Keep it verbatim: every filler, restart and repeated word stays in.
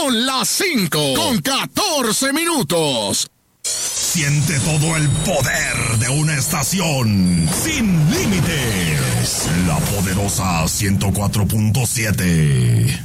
Son las cinco con catorce minutos. Siente todo el poder de una estación sin límites. La poderosa ciento cuatro punto siete.